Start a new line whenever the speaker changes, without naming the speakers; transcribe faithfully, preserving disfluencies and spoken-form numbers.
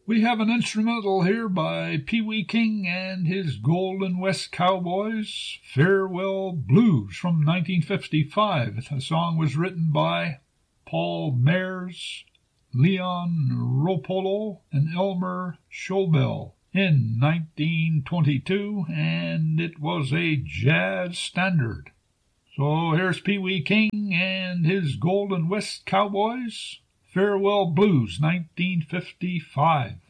We have an instrumental here by Pee Wee King and his Golden West Cowboys, Farewell Blues from nineteen fifty-five. The song was written by Paul Mayers, Leon Ropolo, and Elmer Schobel in nineteen twenty-two, and it was a jazz standard. So here's Pee Wee King and his Golden West Cowboys, Farewell Blues, nineteen fifty-five.